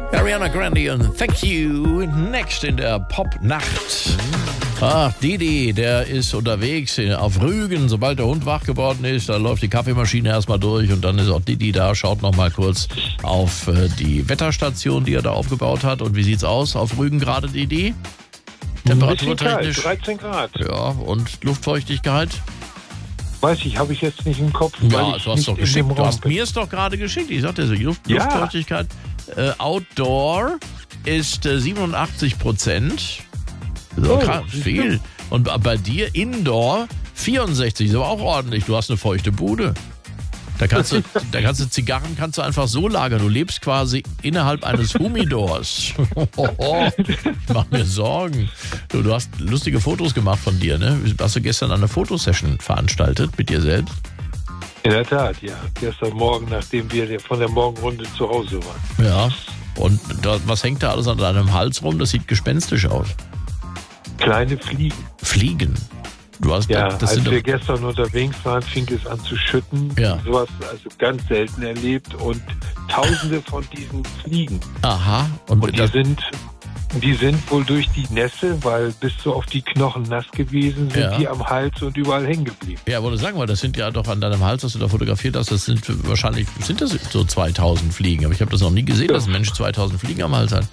Ariana Grande und Thank You. Next in der Pop-Nacht. Ach, Didi, der ist unterwegs auf Rügen. Sobald der Hund wach geworden ist, da läuft die Kaffeemaschine erstmal durch und dann ist auch Didi da, schaut nochmal kurz auf die Wetterstation, die er da aufgebaut hat. Und wie sieht's aus auf Rügen gerade, Didi? Temperaturtechnisch? 13 Grad. Ja, und Luftfeuchtigkeit? Weiß ich, habe ich jetzt nicht im Kopf. Ja, du hast doch geschickt. Du hast mir es doch gerade geschickt. Ich sagte so, Luftfeuchtigkeit. Outdoor ist 87%. So, krass, viel. Und bei dir Indoor 64, ist aber auch ordentlich. Du hast eine feuchte Bude. Da kannst du Zigarren einfach so lagern. Du lebst quasi innerhalb eines Humidors. Ich mach mir Sorgen. Du hast lustige Fotos gemacht von dir, ne? Hast du gestern eine Fotosession veranstaltet mit dir selbst? In der Tat, ja. Gestern Morgen, nachdem wir von der Morgenrunde zu Hause waren. Ja. Und was hängt da alles an deinem Hals rum? Das sieht gespenstisch aus. Kleine Fliegen. Fliegen? Du hast, ja, als wir gestern unterwegs waren, fing es an zu schütten. Ja. Sowas also ganz selten erlebt und Tausende von diesen Fliegen. Aha. Und die sind wohl durch die Nässe, weil bis so auf die Knochen nass gewesen sind, die am Hals und überall hängen geblieben. Ja, wollte sagen, weil das sind ja doch an deinem Hals, was du da fotografiert hast, das sind das so 2000 Fliegen. Aber ich habe das noch nie gesehen, dass ein Mensch 2000 Fliegen am Hals hat.